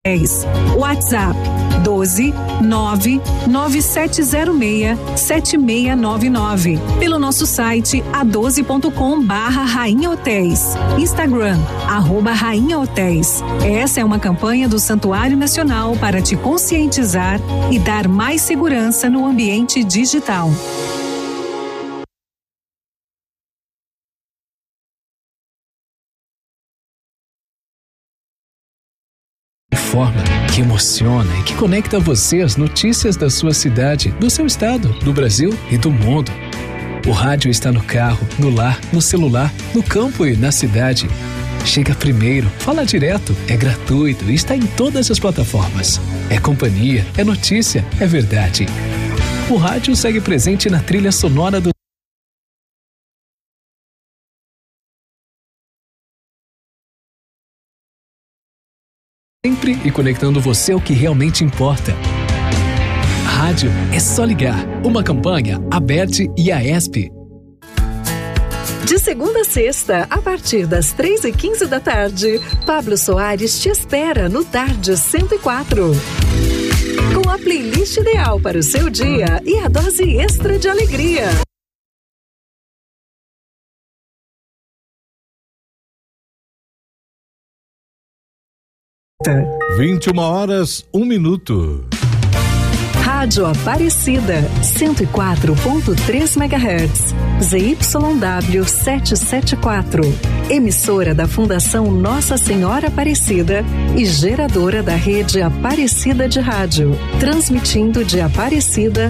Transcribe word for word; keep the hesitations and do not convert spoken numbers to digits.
WhatsApp doze nove nove sete zero seis sete seis nove nove. Pelo nosso site a doze ponto com barra Rainha Hotéis. Instagram, arroba Rainha Hotéis. Essa é uma campanha do Santuário Nacional para te conscientizar e dar mais segurança no ambiente digital. Forma que emociona e que conecta você às notícias da sua cidade, do seu estado, do Brasil e do mundo. O rádio está no carro, no lar, no celular, no campo e na cidade. Chega primeiro, fala direto, é gratuito e está em todas as plataformas. É companhia, é notícia, é verdade. O rádio segue presente na trilha sonora do sempre e conectando você ao que realmente importa. Rádio é só ligar. Uma campanha Aberte e Aesp. De segunda a sexta, a partir das três e quinze da tarde, Pablo Soares te espera no Tarde cento e quatro. Com a playlist ideal para o seu dia e a dose extra de alegria. vinte e uma horas, um minuto. Rádio Aparecida, cento e quatro ponto três megahertz, Z Y W setecentos e setenta e quatro. Emissora da Fundação Nossa Senhora Aparecida e geradora da rede Aparecida de Rádio, transmitindo de Aparecida